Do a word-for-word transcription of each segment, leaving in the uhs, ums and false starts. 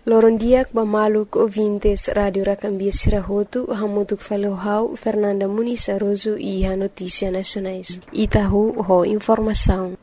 Lorondiak bamaluk ouvintes Radio Racambia Sirahotu, Hamutuk Falohau, Fernanda Muniz Aroso e a Notícia Nacionais. Itahu ho informação.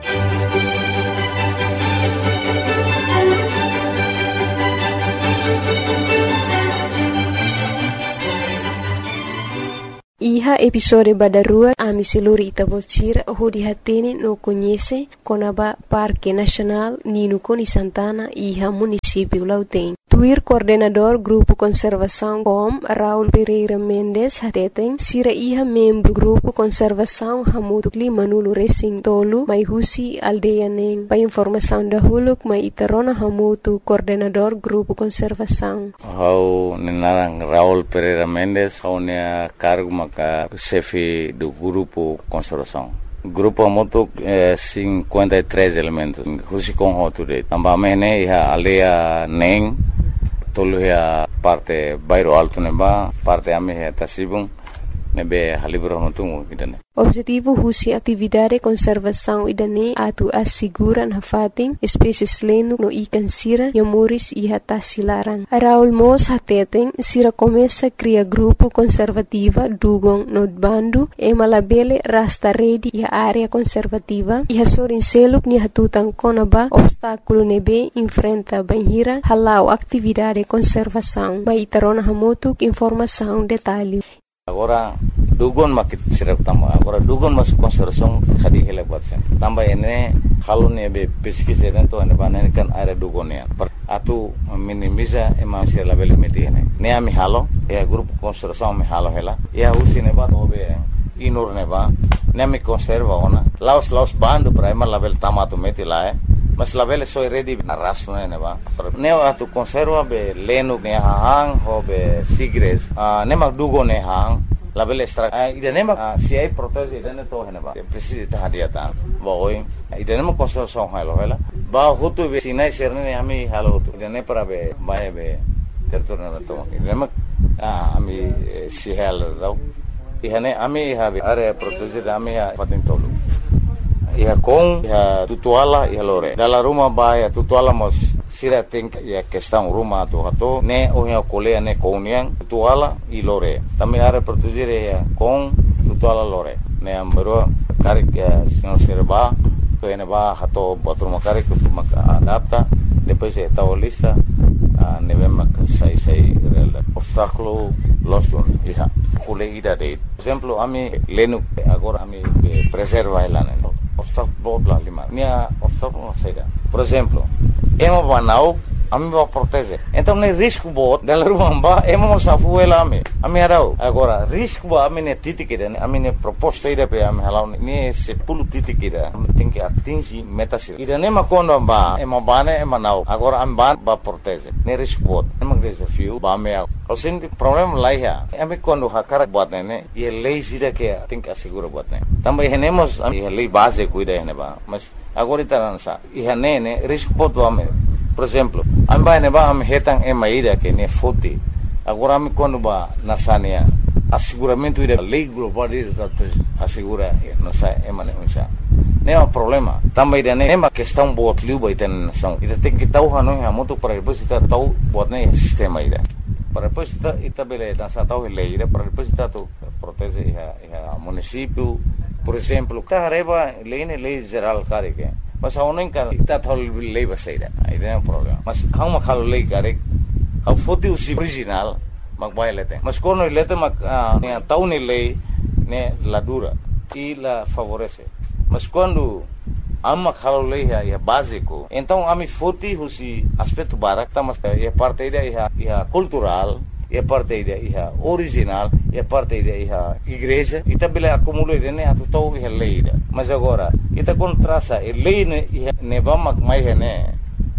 Iha episode badarua ami seluri Itabocira ho dihatene no conhece Conaba Parque Nacional Nino Coni Santana iha município Lautém. Tuir coordenador Grupo Conservação Com Raul Pereira Mendes hateten sira iha membro Grupo Conservação Hamutuk Lima Nulu Racing Tolu mai husi aldeia neng. Pa informação da huluk mai itarona hamutu coordenador Grupo Conservação. Hau nenarang Raul Pereira Mendes hau nea cargo maka chefe do Grupo Conservação. Grupo moto eh, cinquenta e três elementos. Husi com hoture. Amba mene iha aldeia neng. Tolu ya parte bairro alto neba, parte ame ya tasibung nebe halibro notungu idane. Objetivo husi atividade conservação idane atu asiguran hafating espécies lenu no ikan sira yamuris iha tasilarang. Raul Mos hateten sira começa cria grupo conservativa dugong no bandu e malabele rasta redi iha área conservativa iha sorin seluk ni hatutang konaba obstáculo nebe enfrenta banhira halau atividade conservação. Mai tarona hamutuk informação detalhe. Agora dugon makit sirap tamba agora dugon mas conservação khadi hele batsen tamba ene halun ebe pesquisa dentro ene banen kan area dugonia atu minimiza ema sir label meti ene ne ami halo e grupo conservação me halo hela e usi ne bat obe inur ne ba ne mi conserva ona laos laos bando prima label tamato meti la mas label so ready na raso ne ba ne atu conserva be lenu ne hang ho be sigres ne mak dugo ne hang label extra idane mak si ai protege idane to hene ba precisa ta hadia ta boy idane mak conservação halo hela ba hutu be sinai serne ami halo hutu idane para be ba be territorio na to idane mak ami si hal rau ihane ami habe area protege ami patin tolu iha com iha tutuala iha lore dalla rumah ba ya tutuala mos sira think ya questão rumah tu hato ne o ya colea ne counian tutuala i lore também area protegere ya com tutuala lore ne ambero karik ya senhor serba to ene ba hato botur makarik tu maka adapta depois é tal lista ne vem sai sai obstáculo losto iha cole ida de exemplo ami lenu agora ami preserva elane obstáculo lá lima minha obstáculo saída por exemplo emo banau ami va proteger então nem risco bot dela rumba emo safu ela ami ami arau agora risco ba ami ne titikida ami ne proposta ida pe ami halau ne se pulu titikida tem que atingir meta sir ida ne makondo ba emo bane emo nau agora ami ban ba proteger ne risco bot emo desafio ba me o senti problema lá ya ami quando hakara bot ne e lazy da que tem que assegurar bot ne também renemos ami lei base cuida ne ba mas agora itaransa e ne risco bot ba me por exemplo amba ne ba am hetang e maida que ne foti agora am quando ba nasania asseguramento ida lei global ida assegura nasa e mane unsa ne é um problema também ida ne ma questão bot liu ba iten nação ida tem que tau hanu ha moto para depois ita tau bot ne sistema ida para depois ita ita bele dança tau lei ida para depois ita tu protege a município por exemplo carreba lei ne lei geral care que mas hau nem cara tá tal lei vai sair aí não é um problema mas hau uma calo lei cara hau foti o original mag vai lete mas quando ele lete mag né tau ne lei né la dura e la favorece mas quando ama calo lei é básico então ami foti o aspecto barak tá mas é parte da é cultural é parte da é original é parte da é igreja e também acumula né a total é lei mas agora ita contrasa e lei ne ne vamos mais né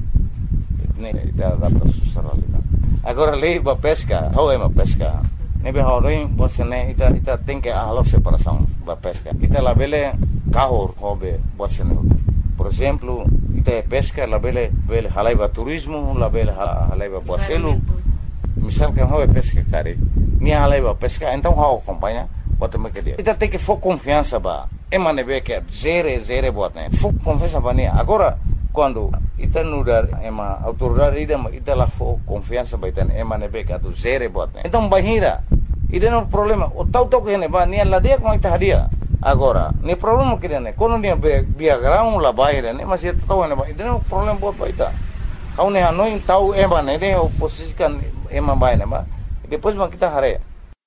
ne ita adapta socialidade agora lei ba pesca how é uma pesca ne be horoi você né ita ita tem que a separação ba pesca ita la bele carro hobe você né por exemplo ita pesca la bele bele halaiba turismo la bele halaiba bocelo misal que how é pesca cara ni halaiba pesca então how acompanha bota me que dia ita tem que for confiança ba emane be que zero zero bota né for confiança ba ne agora quando ita nudar ema autoridade ida ita la fo confiança baitan ema nebe ka tu zere bot. Então bahira ida no problema o tau tau que ne ba ni la dia com ita hadia agora ni problema que ne quando ni via grão la baira ne mas ita tau ne ba ida no problema bot baita kau ne hanoi tau ema ne ne oposisikan ema baina ba depois ma kita hare.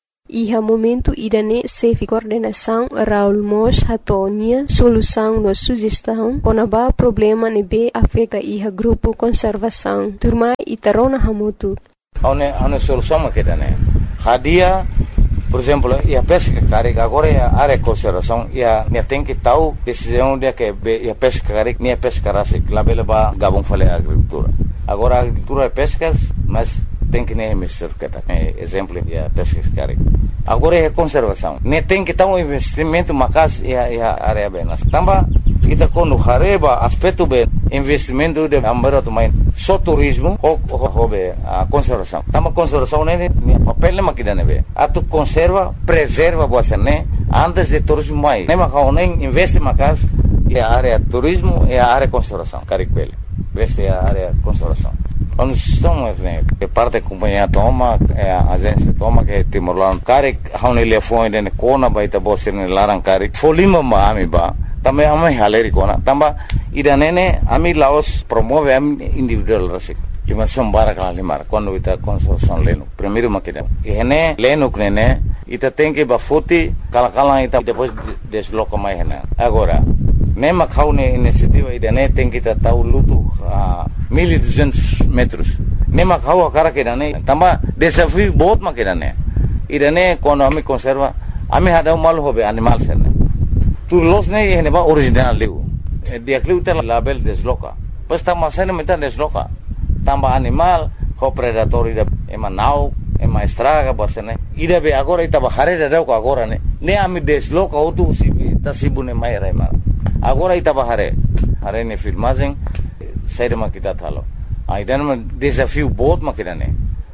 Iha momento idane sefi coordenação Raul Mos hatonia solução no sugestão konaba problema nebe afeta iha grupo conservação turma itarona hamutu. Aune aune solução makidane hadia por exemplo ia pesca karik agora ia área conservação ia nia tem que tal decisão dia que ia pesca karik nia pesca rasik labela ba gabung fale agricultura agora agricultura é pescas mas tem que nem mister que tá exemplo ia pesca karik agora é conservação ne tem que tal investimento macas ia ia área benas tamba kita kono hareba aspecto be investimento de ambaro main só turismo ou hobe a conservação tamba conservação ne papel ne makidane be atu conserva preserva você né antes de turismo mai ne makau nem investe macas ia área turismo e a área conservação karik bele veste a área conservação. Quando estamos né que parte da companhia toma a agência toma que Timor-Leste karik haune telefone de kona baita bosse ne larang karik folima ma ami ba também ami haleri kona tamba ida nene ami Laos promove ami individual rasik lima sombara kala limar quando ita construção leno primeiro makida ene leno nene ita tem que bafuti kala kala ita depois desloca mais né agora nema kaune iniciativa ida ne tem que tahu lutu mil e duzentos metros nema kau akara que ne tamba desafio बहुत makida ne ida ne quando ami conserva ami hada mal hobe animal sene tu los ne ene ba original leu dia kluta label desloca pues tamba sene meta desloca tamba animal ho predator ida ema nau ema estraga basene ida be agora ita bahare da ko agora ne ne ami desloca otu sibi tasibune mai rema agora ita bahare hare ne filmagem saída makita thalo ida no desafio बहुत makita ne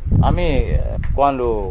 ami quando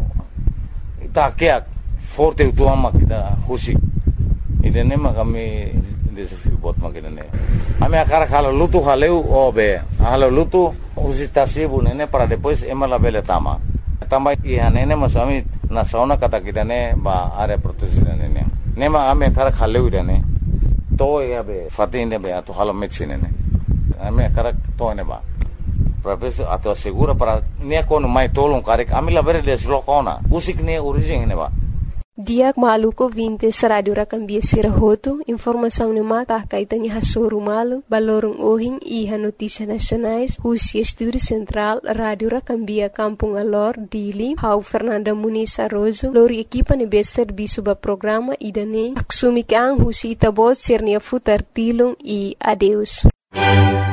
ita que forte tu ama kita husi ida ne magami desafio बहुत makita ne ami akara khalo lutu haleu obe halo lutu husi tasibu ne para depois ema la bele tama tamba ia nene masami na sauna kata kita ne ba are protection ne ne ma ami akara khaleu ida ne to ya be fatinde be ato halo medicine ne ami akara to ne ba professor ato segura para ne kono mai tolong karik ami la bere deslocona usik ne origem ne ba. Diak maluko vinte Radio Rakambia Sirahoto, informação ne mata kaitanya hasoro malu, balorong ohing iha notícia nacionais, Husi Estúdio Central, Radio Rakambia Kampung Alor, Dili, Hau Fernanda Muniz Arrozo, lori equipa ne bester bisuba programa idane, aksumikang Husi Itabot Sernia Futar Tilong e adeus.